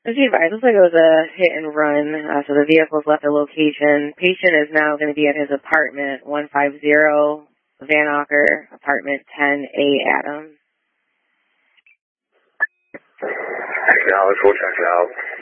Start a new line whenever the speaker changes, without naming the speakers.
As you advised, looks like it was a hit and run, so the vehicle's left the location. Patient is now going to be at his apartment, 150 Van Auker, apartment 10A, Adam.
Acknowledge, we'll check it out.